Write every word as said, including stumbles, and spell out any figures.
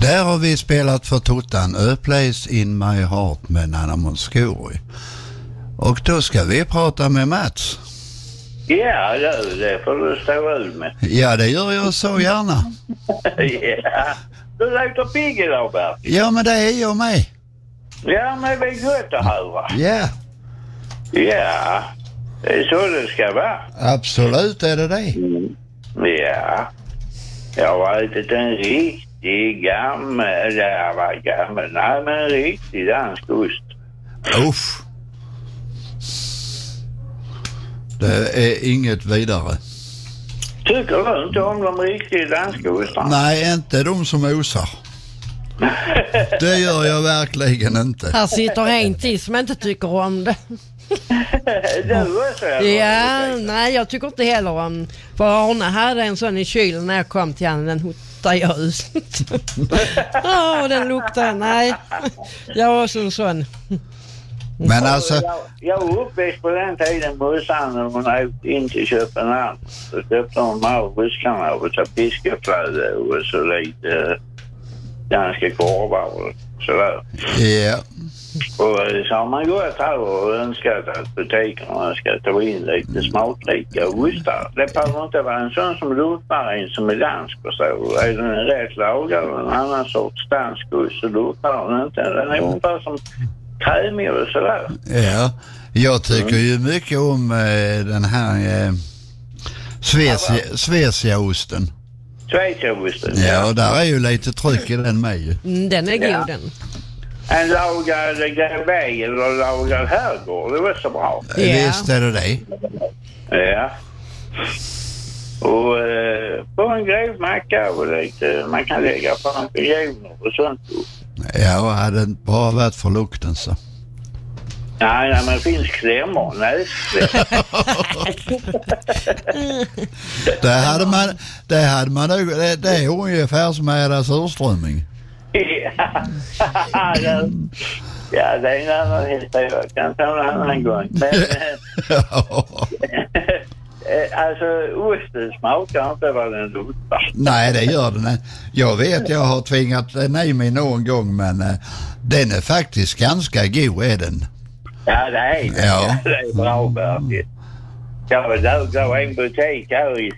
Där har vi spelat för Tottan A Place in My Heart med Nanna Monscuri. Och då ska vi prata med Mats. Ja, det, det får du stå ut med. Ja, det gör jag så gärna. Ja, du låter pigg idag, Bert. Ja, men det är jag med. Ja, men det är gott att höra. Ja. Ja, det är så det ska vara. Absolut är det det. Mm. Ja, jag har varit en riktig gammal, jag var gammal, nej men en riktig dansk ost. Uff. Det är inget vidare. Tycker du inte om de riktiga danska ostarna? Nej, inte de som osar. Det gör jag verkligen inte. Här sitter en till som inte tycker om det. Det också, ja, nej jag tycker inte heller om. För Arne hade en sån i kylen när jag kom till honom. Den hottade jag ut. Ja, oh, den luktar, nej. Jag har också en sån. Men alltså... Jag, jag var uppväxt på den tiden morsan och hon åkte in till Köpenhamn. Så köpte hon av buskarna och så fiskeflöde och så lite danska korvar och sådär. Ja. Och så har man gått här och önskat att butikerna ska ta in lite smakrika ostar. Det behöver inte vara en sån som luftmarin som är dansk och så. Är den en rätt lagad och en annan sorts dansk ost så luktar den inte. Den är ungefär som krämig och sådär. Ja, jag tycker ju mycket om eh, den här eh, Svesia, Svesia-osten. Schweizerosten. Ja, och där är ju lite tryck i den med ju. Mm, den är god Ja. den. En lagad grävej eller lagad herrgård, det var så bra. Ja. Visst är det det. Ja. Och eh, på en grävmacka och lite, man kan lägga på en begravning och sånt. Ja, och hade inte bara varit för lukten så. Nej, nej, men det finns klämmor. Nej. Det hade man, det hade man nog, det, det är ungefär som Edda surströmming. Ja, det, ja, det är en annan historia. Jag kan ta en annan gång. Men, alltså, osten smakar inte vad den luktar. Nej, det gör den. Jag vet, jag har tvingat den i mig någon gång, men uh, den är faktiskt ganska god, är den. Ja, det är det. Ja. Ja, det är bra, Bertil. Jag var där, där var en butik här i